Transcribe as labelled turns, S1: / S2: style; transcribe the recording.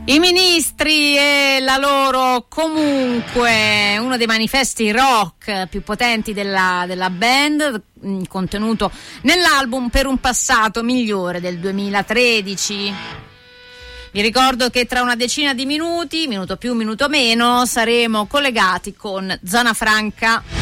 S1: I Ministri e la loro Comunque, uno dei manifesti rock più potenti della band, contenuto nell'album Per un passato migliore del 2013. Vi ricordo che tra una decina di minuti, minuto più, minuto meno, saremo collegati con Zona Franca.